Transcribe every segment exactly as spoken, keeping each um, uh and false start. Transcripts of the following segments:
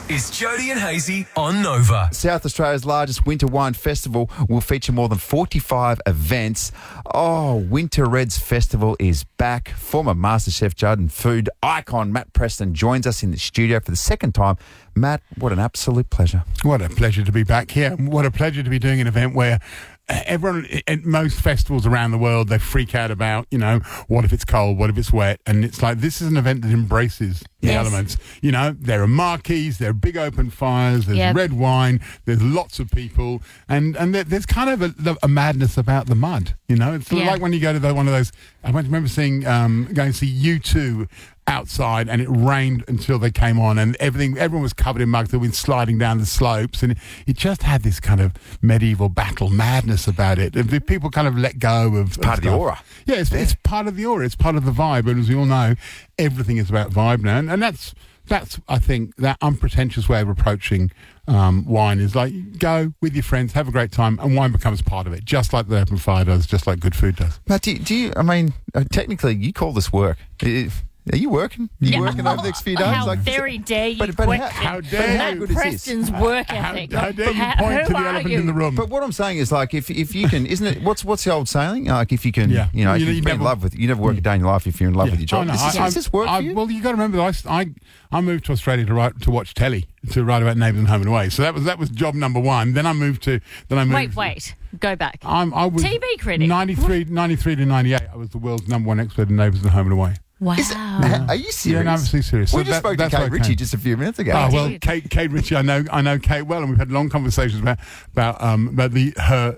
is Jody and Hazy on Nova. South Australia's largest winter wine festival will feature more than forty-five events. Oh, Winter Reds Festival is back. Former MasterChef judge and food icon Matt Preston joins us in the studio for the second time. Matt, what an absolute pleasure. What a pleasure to be back here. What a pleasure to be doing an event where everyone at most festivals around the world, they freak out about, you know, what if it's cold, what if it's wet? And it's like, this is an event that embraces the Yes. elements. You know, there are marquees, there are big open fires, there's Yep. red wine, there's lots of people, and, and there, there's kind of a, a madness about the mud, you know? It's Yeah. like when you go to the, one of those, I remember seeing, um, going to see U two outside, and it rained until they came on, and everything, everyone was covered in mud. They've been sliding down the slopes, and it, it just had this kind of medieval battle madness about it. And the people kind of let go of Part of the stuff. aura. Yeah, it's, it's part of the aura. It's part of the vibe. And as we all know, everything is about vibe now, and, and that's that's I think that unpretentious way of approaching um, wine is like, go with your friends, have a great time, and wine becomes part of it, just like the open fire does, just like good food does. Matt, do you, do you I mean, uh, technically, you call this work. If, Are you working? Are you Yeah. working over the next few days? How Like, very dare you but- but question how- how dare Matt you. How good is this? Preston's work How, ethic. how dare you How- point who to the are elephant you? in the room? But what I'm saying is, like, if if you can, isn't it? What's what's the old saying? Like, if you can, Yeah. you know, You- if you you've been in never- love with, you never work a day in your life if you're in love Yeah. with your job. Oh, no, Is this, I- does this work I, for you? Well, you got to remember that I, I I moved to Australia to write to watch telly, to write about Neighbours and Home and Away. So that was that was job number one. Then I moved to then I moved. Wait, wait. Go back. I'm, I was T V critic. ninety-three, ninety-three to ninety-eight. I was the world's number one expert in Neighbours and Home and Away. Wow. Is it- Are you serious? Yeah, no, I'm absolutely serious. We So just that- spoke to that's Kate where I Ritchie came. just a few minutes ago. Oh, well, did. Kate, Kate Ritchie, I know, I know Kate well, and we've had long conversations about about um about the her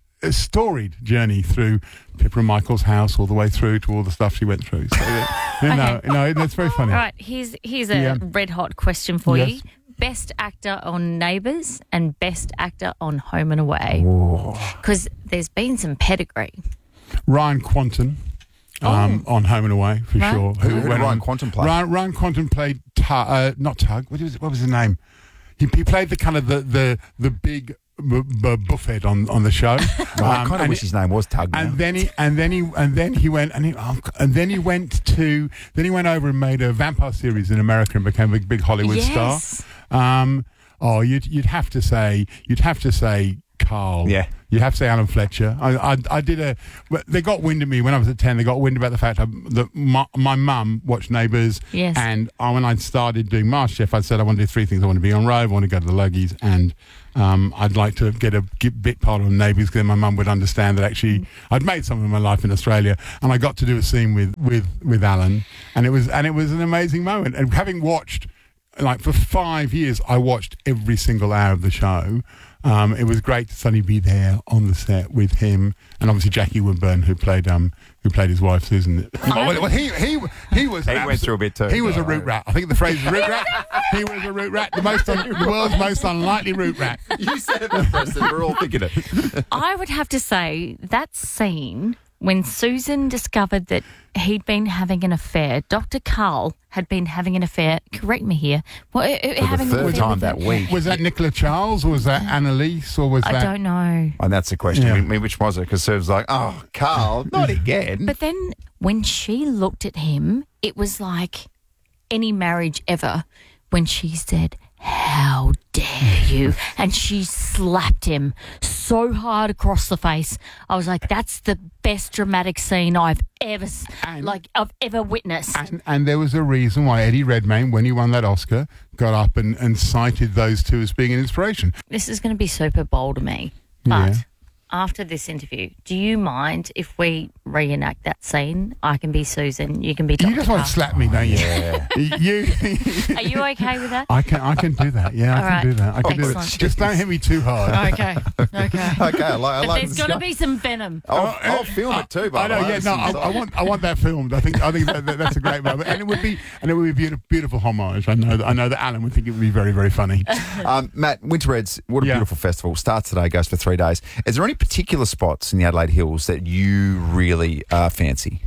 storied journey through Pippa and Michael's house, all the way through to all the stuff she went through. So, yeah, you know, you know, it's very funny. All right, here's here's a Yeah. red hot question for Yes. you. Best actor on Neighbours and best actor on Home and Away. Because there's been some pedigree. Ryan Quanten. Um, On Home and Away, for Right. sure. Who did went Ryan on- Quanten play? Ryan, Ryan Quanten played Tug, uh, not Tug. What was what was his name? He, he played the kind of the the the big b- b- buffhead on on the show. I Um, kind of and wish his name was Tug. now. And then he and then he and then he went and he oh, and then he went to then he went over and made a vampire series in America and became a big Hollywood Yes. star. Um, oh, you'd you'd have to say you'd have to say Carl. Yeah. You'd have to say Alan Fletcher. I, I, I did a. well, They got wind of me when I was at ten. They got wind about the fact I, that my, my mum watched Neighbours. Yes. And I, when I started doing MasterChef, I said I want to do three things. I want to be on Rove, I want to go to the Luggies, and um, I'd like to get a get bit part on Neighbours, because then my mum would understand that actually I'd made some of my life in Australia, and I got to do a scene with with with Alan, and it was and it was an amazing moment. And having watched, like for five years, I watched every single hour of the show. Um, it was great to suddenly be there on the set with him, and obviously Jackie Woodburn, who played um, who played his wife Susan. Oh, well, well, he he he was He went through a bit too. He was a root rat. I think the phrase is root rat. He was a root rat, the most un- the world's most unlikely root rat. You said it, Matt Preston. We're all thinking it. I would have to say that scene when Susan discovered that he'd been having an affair, Doctor Carl had been having an affair, correct me here, well, uh, uh, For having the an third affair time with that him. week. Was that Nicola Charles or was that Annalise or was I that? don't know. And that's the question. Yeah. I mean, which was it? Because Serve's like, oh, Carl, not again. But then when she looked at him, it was like any marriage ever when she said, "How dare you?" And she slapped him so hard across the face. I was like, that's the best dramatic scene I've ever s- And- like I've ever witnessed. And, and there was a reason why Eddie Redmayne, when he won that Oscar, got up and, and cited those two as being an inspiration. This is going to be super bold of me, but Yeah. after this interview, do you mind if we reenact that scene? I can be Susan, you can be Doctor You just want Carl. to slap me, don't you? Yeah. you. Are you okay with that? I can I can do that. Yeah, I All can right. do that. I can do Excellent. it. Just don't hit me too hard. Okay, okay. Okay, I like, I But like there's this got to guy. be some venom. I'll, I'll film it too, by I the know. way. Yeah, no. I, I want. I want that filmed. I think. I think that, that, that's a great moment, and it would be. And it would be a beautiful, beautiful homage. I know. That, I know that Alan would think it would be very, very funny. Um, Matt, Winter Reds, what a Yeah. beautiful festival. Starts today, goes for three days. Is there any particular spots in the Adelaide Hills that you really uh, fancy?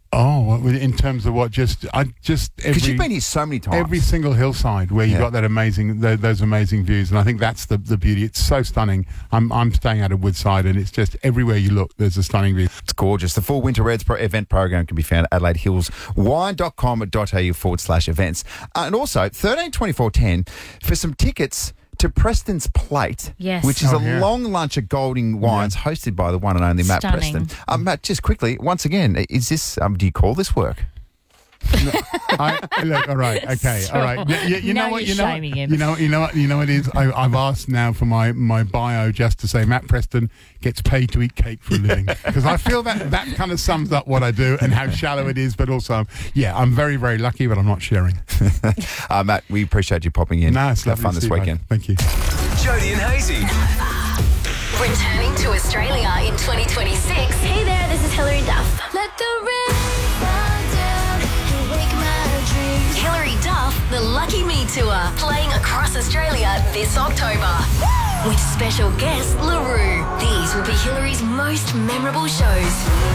Oh, in terms of what? Just I just Because every you've been here so many times. every single hillside where you Yeah. got that amazing th- those amazing views, and I think that's the the beauty. It's so stunning. I'm I'm staying out of Woodside, and it's just everywhere you look, there's a stunning view. It's gorgeous. The full Winter Reds pro- event program can be found at adelaide hills wine dot com dot a u forward slash events. Uh, and also, thirteen twenty-four ten for some tickets to Preston's Plate, Yes. which is Oh, a yeah. long lunch of Golding Wines hosted by the one and only Matt Stunning. Preston. Um, Matt, just quickly, once again, is this, um, do you call this work? I, look, all right, okay, all right. You, you, you Now know what? you're You know, shaming him. you know, you know what? You know what it is. I, I've asked now for my, my bio just to say Matt Preston gets paid to eat cake for a living, because I feel that that kind of sums up what I do and how shallow it is. But also, yeah, I'm very very lucky, but I'm not sharing. Uh, Matt, we appreciate you popping in. No, it's Have lovely fun to this see you, weekend. mate. Thank you. Jody and Hazy. Returning to Australia in twenty twenty-six. Hey there, this is Hilary Duff. Let the rain fall down and wake my dreams. Hilary Duff, the Lucky Me Tour, playing across Australia this October. With special guest LaRue. These will be Hilary's most memorable shows.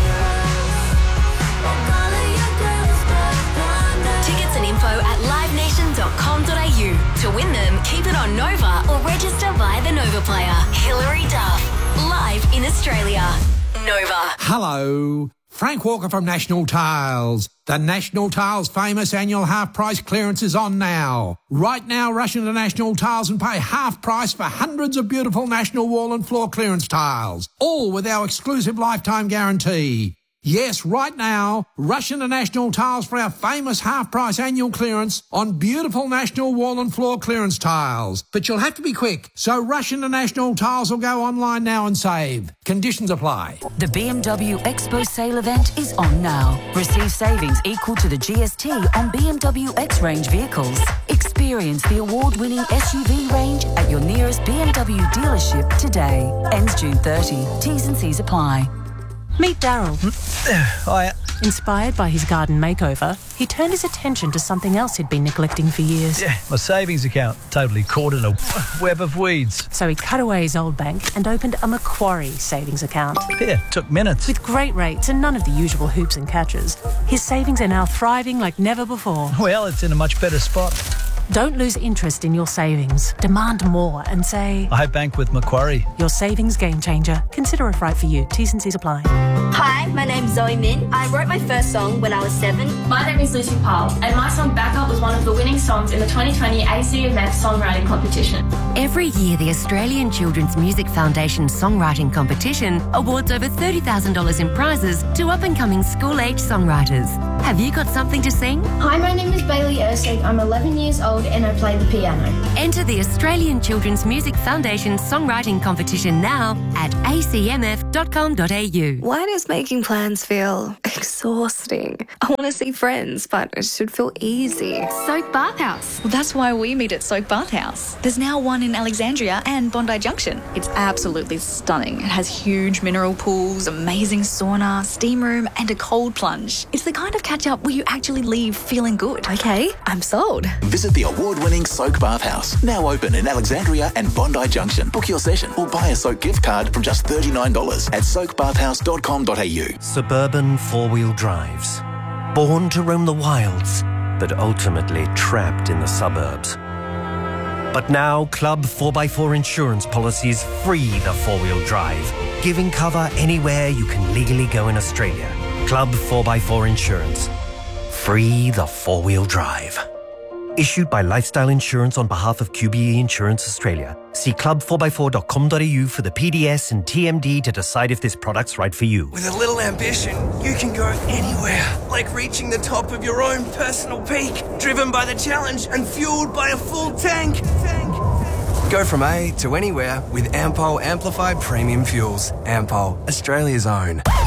Tickets and info at live nation dot com dot a u. To win them, keep it on Nova or register via the Nova Player. Hilary Duff, live in Australia. Nova. Hello, Frank Walker from National Tiles. The National Tiles famous annual half price clearance is on now. Right now, rush into National Tiles and pay half price for hundreds of beautiful National wall and floor clearance tiles, all with our exclusive lifetime guarantee. Yes, right now, rush into National Tiles for our famous half-price annual clearance on beautiful National wall and floor clearance tiles. But you'll have to be quick, so rush into National Tiles or go online now and save. Conditions apply. The B M W Expo sale event is on now. Receive savings equal to the G S T on B M W X-Range vehicles. Experience the award-winning S U V range at your nearest B M W dealership today. Ends June thirtieth. T's and C's apply. Meet Daryl. Hi. Inspired by his garden makeover, he turned his attention to something else he'd been neglecting for years. Yeah, my savings account totally caught in a web of weeds. So he cut away his old bank and opened a Macquarie savings account. Yeah, took minutes. With great rates and none of the usual hoops and catches, his savings are now thriving like never before. Well, it's in a much better spot. Don't lose interest in your savings. Demand more and say, I bank with Macquarie. Your savings game changer. Consider if right for you. T's and C's apply. Hi, my name's Zoe Min. I wrote my first song when I was seven. My name is Lucy Powell, and my song Backup was one of the winning songs in the twenty twenty A C M F songwriting competition. Every year, the Australian Children's Music Foundation Songwriting Competition awards over thirty thousand dollars in prizes to up-and-coming school-age songwriters. Have you got something to sing? Hi, my name is Bailey Ersig. I'm eleven years old and I play the piano. Enter the Australian Children's Music Foundation Songwriting Competition now at a c m f dot com dot a u. Why does making plans feel exhausting? I want to see friends, but it should feel easy. Soak Bathhouse. Well, that's why we meet at Soak Bathhouse. There's now one in Alexandria and Bondi Junction. It's absolutely stunning. It has huge mineral pools, amazing sauna, steam room, and a cold plunge. It's the kind of catch-up where you actually leave feeling good. Okay, I'm sold. Visit the award-winning Soak Bathhouse, now open in Alexandria and Bondi Junction. Book your session or buy a Soak gift card from just thirty-nine dollars at soak bathhouse dot com dot a u. Suburban four-wheel drives. Born to roam the wilds, but ultimately trapped in the suburbs. But now, Club four by four insurance policies free the four-wheel drive, giving cover anywhere you can legally go in Australia. Club four by four Insurance. Free the four-wheel drive. Issued by Lifestyle Insurance on behalf of Q B E Insurance Australia. See club four by four dot com dot a u for the P D S and T M D to decide if this product's right for you. With a little ambition, you can go anywhere, like reaching the top of your own personal peak, driven by the challenge and fueled by a full tank. tank. Go from A to anywhere with Ampol Amplified Premium Fuels. Ampol, Australia's own.